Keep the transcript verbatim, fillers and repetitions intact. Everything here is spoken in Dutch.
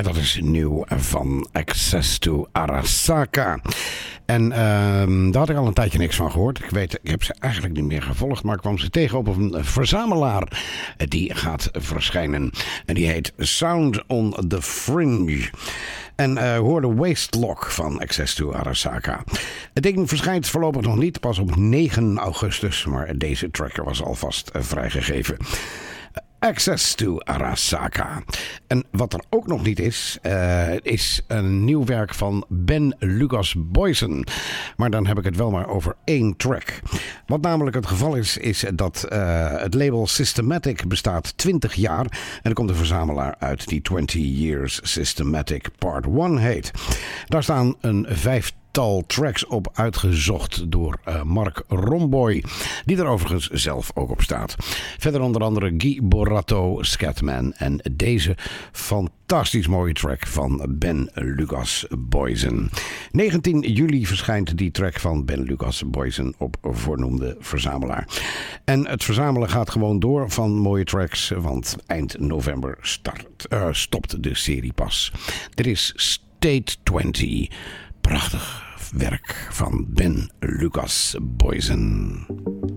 En dat is nieuw van Access to Arasaka. En uh, daar had ik al een tijdje niks van gehoord. Ik weet, ik heb ze eigenlijk niet meer gevolgd, maar ik kwam ze tegen op een verzamelaar die gaat verschijnen. En die heet Sound on the Fringe. En uh, hoorde Wastelock van Access to Arasaka. Het ding verschijnt voorlopig nog niet, pas op negen augustus. Maar deze tracker was alvast uh, vrijgegeven. Access to Arasaka. En wat er ook nog niet is, uh, is een nieuw werk van Ben Lucas Boysen. Maar dan heb ik het wel maar over één track. Wat namelijk het geval is, is dat uh, het label Systematic bestaat twintig jaar. En er komt een verzamelaar uit die twintig Years Systematic Part één heet. Daar staan een vijf tal tracks op uitgezocht door uh, Mark Romboy, die er overigens zelf ook op staat. Verder onder andere Guy Boratto, Scatman en deze fantastisch mooie track van Ben Lucas Boysen. negentien juli verschijnt die track van Ben Lucas Boysen op voornoemde verzamelaar. En het verzamelen gaat gewoon door van mooie tracks, want eind november start, uh, stopt de serie pas. Dit is State twintig. Prachtig werk van Ben Lucas Boysen.